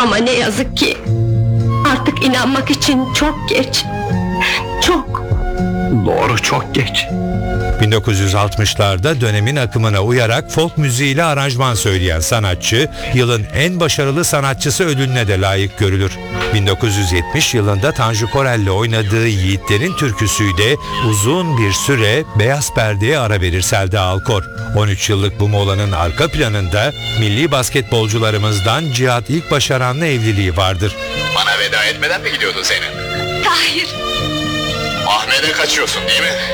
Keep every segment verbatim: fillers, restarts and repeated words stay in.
Ama ne yazık ki artık inanmak için çok geç. Çok. Doğru, çok geç. bin dokuz yüz altmışlarda dönemin akımına uyarak folk müziğiyle aranjman söyleyen sanatçı, yılın en başarılı sanatçısı ödülüne de layık görülür. bin dokuz yüz yetmiş yılında Tanju Korel'le oynadığı Yiğitlerin Türküsü'yle uzun bir süre beyaz perdeye ara verir Selda Alkor. on üç yıllık bu molanın arka planında milli basketbolcularımızdan Cihat İlkbaşaran'la evliliği vardır. Bana veda etmeden mi gidiyordun Zeynep? Tahir, Ahmet'e kaçıyorsun değil mi?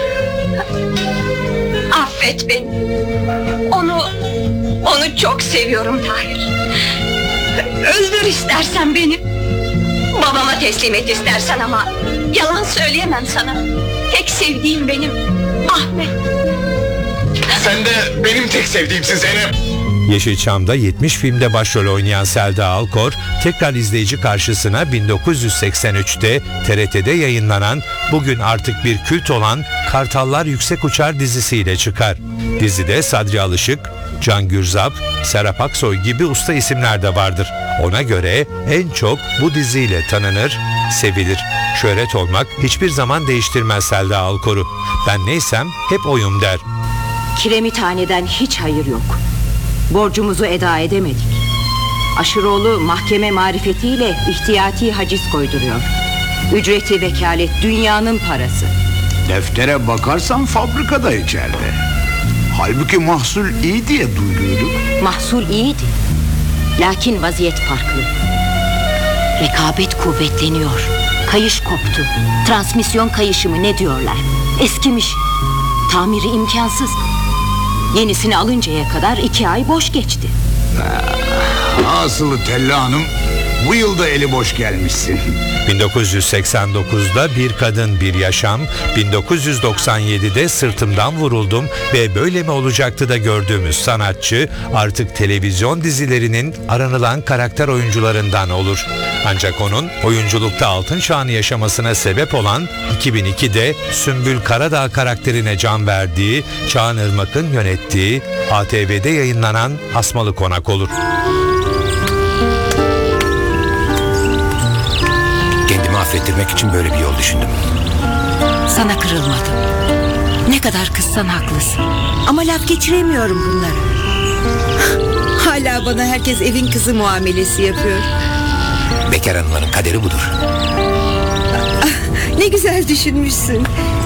affet beni. Onu, onu çok seviyorum Tahir. Öldür istersen beni. Babama teslim et istersen ama yalan söyleyemem sana. Tek sevdiğim benim Ahmet. Sen de benim tek sevdiğimsin Zeynep. Yeşilçam'da yetmiş filmde başrol oynayan Selda Alkor, tekrar izleyici karşısına bin dokuz yüz seksen üçte T R T'de yayınlanan, bugün artık bir kült olan Kartallar Yüksek Uçar dizisiyle çıkar. Dizide Sadri Alışık, Can Gürzap, Serap Aksoy gibi usta isimler de vardır. Ona göre en çok bu diziyle tanınır, sevilir. Şöhret olmak hiçbir zaman değiştirmez Selda Alkor'u. Ben neysem hep oyum der. Kiremithaneden hiç hayır yok. Borcumuzu eda edemedik. Aşıroğlu mahkeme marifetiyle ihtiyati haciz koyduruyor. Ücreti vekalet dünyanın parası. Deftere bakarsan fabrikada içeride. Halbuki mahsul iyi diye duyuyorduk. Mahsul iyiydi. Lakin vaziyet farklı. Rekabet kuvvetleniyor. Kayış koptu. Transmisyon kayışı mı ne diyorlar? Eskimiş. Tamiri imkansız. Yenisini alıncaya kadar iki ay boş geçti. Asılı Tella Hanım, bu yılda eli boş gelmişsin. bin dokuz yüz seksen dokuzda Bir Kadın Bir Yaşam, bin dokuz yüz doksan yedide Sırtımdan Vuruldum ve Böyle Mi Olacaktı da gördüğümüz sanatçı artık televizyon dizilerinin aranılan karakter oyuncularından olur. Ancak onun oyunculukta altın çağını yaşamasına sebep olan iki bin ikide Sümbül Karadağ karakterine can verdiği, Çağan Irmak'ın yönettiği A T V'de yayınlanan Asmalı Konak olur. Affettirmek için böyle bir yol düşündüm. Sana kırılmadım. Ne kadar kızsan haklısın. Ama laf geçiremiyorum bunları. Hala bana herkes evin kızı muamelesi yapıyor. Bekar hanımların kaderi budur. Ah, ne güzel düşünmüşsün.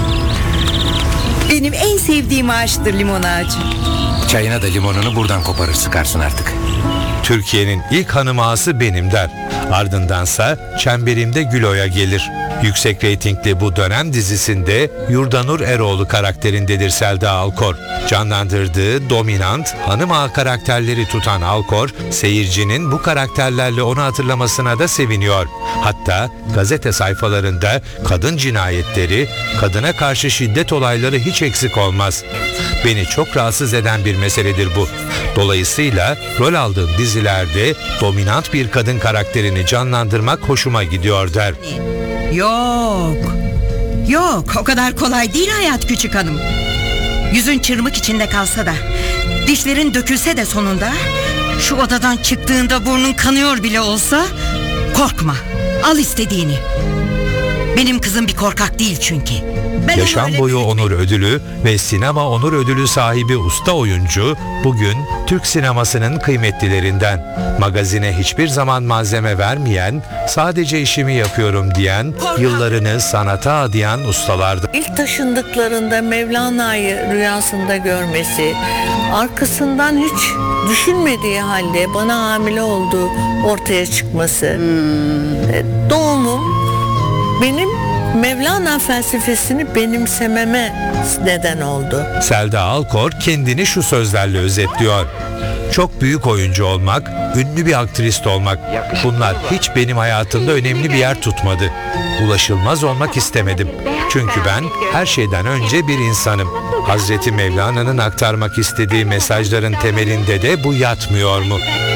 Benim en sevdiğim ağaçtır limon ağacı. Çayına da limonunu buradan koparır sıkarsın artık. Türkiye'nin ilk hanım ağası benim der. Ardındansa Çemberimde Gülo'ya gelir. Yüksek reytingli bu dönem dizisinde Yurdanur Eroğlu karakterindedir Selda Alkor. Canlandırdığı dominant hanım ağa karakterleri tutan Alkor, seyircinin bu karakterlerle onu hatırlamasına da seviniyor. Hatta gazete sayfalarında kadın cinayetleri, kadına karşı şiddet olayları hiç eksik olmaz. Beni çok rahatsız eden bir meseledir bu. Dolayısıyla rol aldığım dizilerde dominant bir kadın karakterini canlandırmak hoşuma gidiyor der. Yok. Yok, o kadar kolay değil hayat küçük hanım. Yüzün çırmık içinde kalsa da, dişlerin dökülse de sonunda, şu odadan çıktığında burnun kanıyor bile olsa, korkma. Al istediğini. Benim kızım bir korkak değil çünkü. Ben Yaşam boyu onur ödülü ve sinema onur ödülü sahibi usta oyuncu bugün Türk sinemasının kıymetlilerinden. Magazine hiçbir zaman malzeme vermeyen, sadece işimi yapıyorum diyen, yıllarını sanata adayan ustalardı. İlk taşındıklarında Mevlana'yı rüyasında görmesi, arkasından hiç düşünmediği halde bana hamile olduğu ortaya çıkması, hmm. doğumum benim Mevlana felsefesini benimsememe neden oldu. Selda Alkor kendini şu sözlerle özetliyor. Çok büyük oyuncu olmak, ünlü bir aktrist olmak, bunlar hiç benim hayatımda önemli bir yer tutmadı. Ulaşılmaz olmak istemedim. Çünkü ben her şeyden önce bir insanım. Hazreti Mevlana'nın aktarmak istediği mesajların temelinde de bu yatmıyor mu?